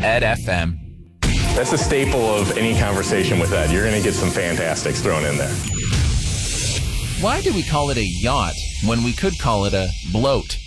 Ed FM. That's a staple of any conversation with Ed. You're going to get some fantastics thrown in there. Why do we call it a yacht when we could call it a bloat?